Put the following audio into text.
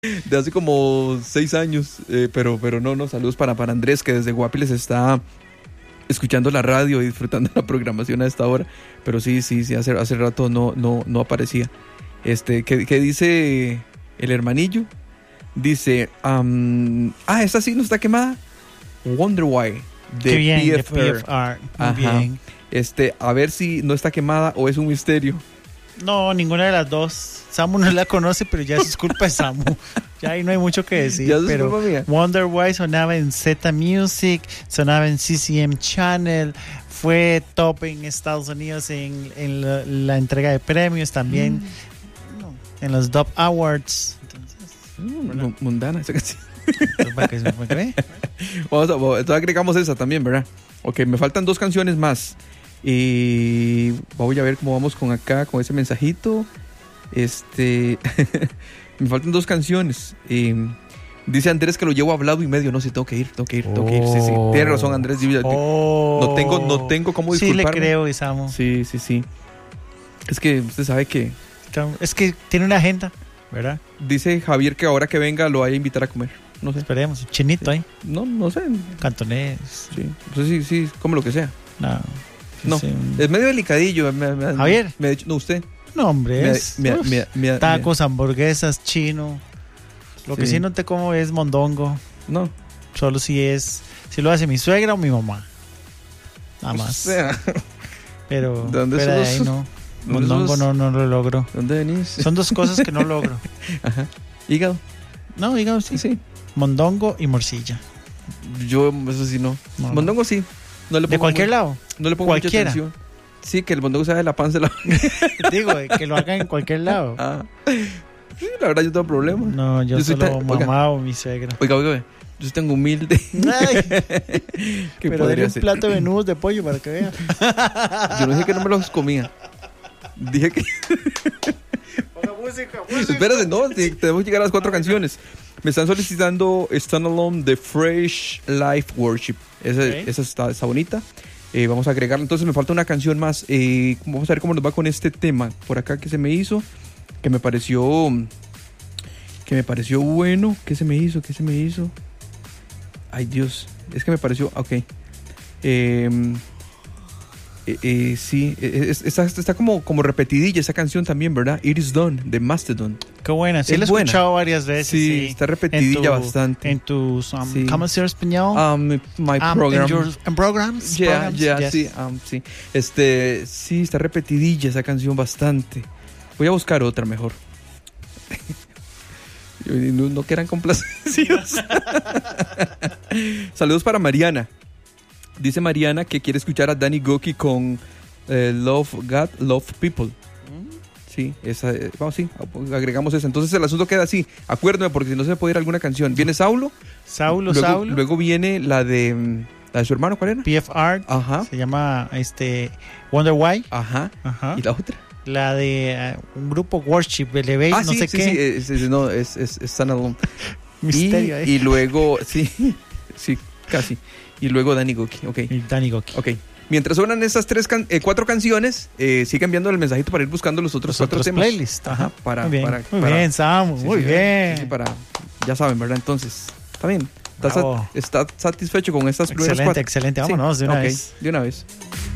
de hace como 6 años. Pero no, saludos para Andrés, que desde Guapiles está escuchando la radio y disfrutando la programación a esta hora. Pero sí, hace rato no aparecía. ¿Qué dice el hermanillo? Dice, esta sí no está quemada. Wonder Why Qué bien, de PFR. PFR. Muy Ajá. bien. A ver si no está quemada o es un misterio. No, ninguna de las dos. Samu no la conoce, pero ya es culpa de Samu. Ya ahí no hay mucho que decir. Ya es pero culpa mía. Wonder Why sonaba en Z Music, sonaba en CCM Channel, fue top en Estados Unidos en la entrega de premios también, en los Dub Awards. Entonces, Mundana esa canción. ¿para qué se me cree? Entonces agregamos esa también, ¿verdad? Ok, me faltan 2 canciones más. Y voy a ver cómo vamos con ese mensajito. Me faltan 2 canciones. Dice Andrés que lo llevo hablado y medio. No sé, tengo que ir. Sí. Tiene razón, Andrés. No tengo cómo disculparme. Sí, le creo, Samu. Sí. Es que usted sabe que... Es que tiene una agenda, ¿verdad? Dice Javier que ahora que venga lo vaya a invitar a comer. No sé. Esperemos, chinito ahí. No sé. Cantonés. Sí. Entonces sí, come lo que sea. No, Sí. es medio delicadillo. Javier. No, usted. No, hombre, es tacos, me- hamburguesas, chino. Lo que sí no te como es mondongo. No. Solo si lo hace mi suegra o mi mamá. Nada más. O sea, Pero ¿de dónde fuera de sos? ahí no. Mondongo no lo logro. ¿Dónde venís? Son 2 cosas que no logro. Ajá. Hígado. No, digamos sí. Mondongo y morcilla. Yo, eso sí, no. No. Mondongo sí. No le pongo De cualquier lado. No le pongo mucha Cualquiera. atención. Sí, que el mondongo sea de la panza. Digo, que lo hagan en cualquier lado. Sí, la verdad yo tengo problemas. No, yo soy solo tan- mamá o mi suegra. Oiga. Yo soy tan humilde. Ay, ¿Qué pero podría dale un ser? plato de menudos de pollo para que vea. Yo no dije que no me los comía. Dije que... Ponga música. Espérate, no, tenemos que llegar a las 4 canciones. Me están solicitando Stand Alone de Fresh Life Worship. Esa está bonita. Vamos a agregarla. Entonces me falta una canción más. Vamos a ver cómo nos va con este tema. Por acá que se me hizo. Que me pareció bueno. ¿Qué se me hizo? Ay, Dios. Es que me pareció... Ok. Sí, está como repetidilla esa canción también, ¿verdad? It Is Done, de Mastodon. Qué buena, sí, Es la he buena. escuchado varias veces. Sí, está repetidilla bastante. En tus, Sí. ¿cómo se llama español? My program. En programs. Yeah, Yes. sí, sí. Sí, está repetidilla esa canción bastante. Voy a buscar otra mejor. No quieran complacencias. Saludos para Mariana. Dice Mariana que quiere escuchar a Danny Goki con Love God, Love People. Sí, esa, vamos, sí, agregamos esa. Entonces el asunto queda así. Acuérdame, porque si no se puede ir alguna canción. Viene Saulo. Luego viene la de su hermano, ¿cuál era? PFR. Ajá. Se llama Wonder Why. Ajá. ¿Y la otra? La de un grupo Worship, Elevate, no sé qué. Sí, no, es Stand Alone. Misterio, y luego, sí, casi. Y luego Danny Goki, ok. Danny Goki. Ok. Mientras suenan esas 4 canciones, sigan enviando el mensajito para ir buscando los otros 4 temas. Playlists. Ajá. Muy bien, Samu. Muy bien. Sí, ya saben, ¿verdad? Entonces, está bien. ¿Está satisfecho con estas primeras 4? Excelente. Vámonos de una vez. De una vez.